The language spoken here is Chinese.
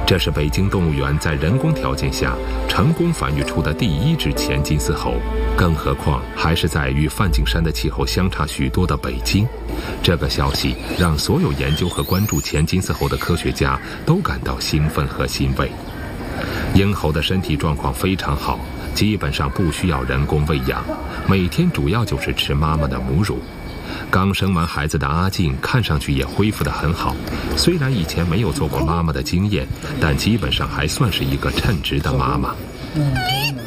这是北京动物园在人工条件下成功繁育出的第一只前金丝猴，更何况还是在与梵净山的气候相差许多的北京。这个消息让所有研究和关注前金丝猴的科学家都感到兴奋和欣慰。婴猴的身体状况非常好，基本上不需要人工喂养，每天主要就是吃妈妈的母乳。刚生完孩子的阿静看上去也恢复得很好，虽然以前没有做过妈妈的经验，但基本上还算是一个称职的妈妈。